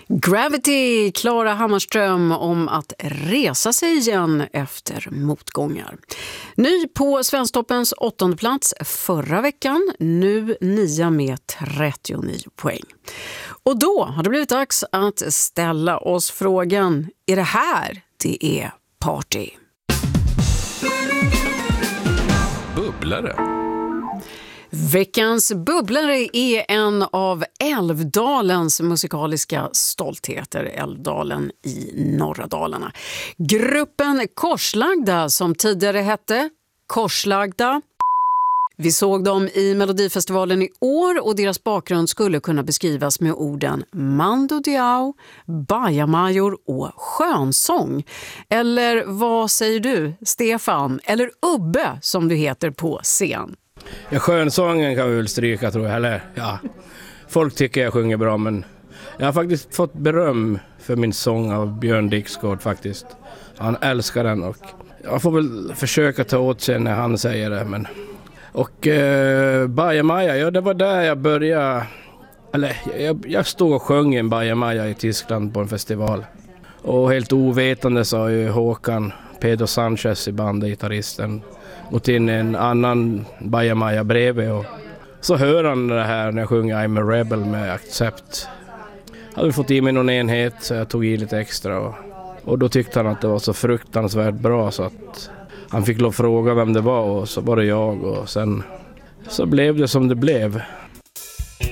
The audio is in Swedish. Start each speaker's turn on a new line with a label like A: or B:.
A: Gravity, Klara Hammarström, om att resa sig igen efter motgångar. Ny på Svensktoppens 8:e plats förra veckan, nu 9 med 39 poäng. Och då har det blivit dags att ställa oss frågan, är det här det är party?
B: Bubblare.
A: Veckans bubblare är en av Älvdalens musikaliska stoltheter, Älvdalen i norra Dalarna. Gruppen Korslagda, som tidigare hette Korslagda. Vi såg dem i Melodifestivalen i år och deras bakgrund skulle kunna beskrivas med orden Mando Diao, Bajamajor och skönsång. Eller vad säger du, Stefan? Eller Ubbe som du heter på scen?
C: Ja, skönsången kan vi väl stryka, tror jag. Eller, ja. Folk tycker jag sjunger bra, men jag har faktiskt fått beröm för min sång av Björn Dixgård faktiskt. Han älskar den och jag får väl försöka ta åt sig när han säger det. Men... Och Bajamaja, ja, det var där jag började. Eller jag stod och sjöng en Bajamaja i Tyskland på en festival. Och helt ovetande så har ju Håkan Pedro Sanchez i bandet, gitarristen, gått in en annan Bajamaja bredvid och så hör han det här när jag sjunger I'm a Rebel med Accept. Jag hade fått i mig någon enhet så jag tog i lite extra och då tyckte han att det var så fruktansvärt bra så att han fick lov fråga vem det var och så var det jag och sen så blev det som det blev.